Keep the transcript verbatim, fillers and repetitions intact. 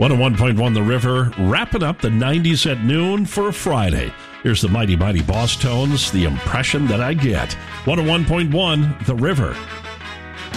one oh one point one The River, wrapping up the nineties at noon for a Friday. Here's the Mighty Mighty Boss Tones, The Impression That I Get. one oh one point one The River.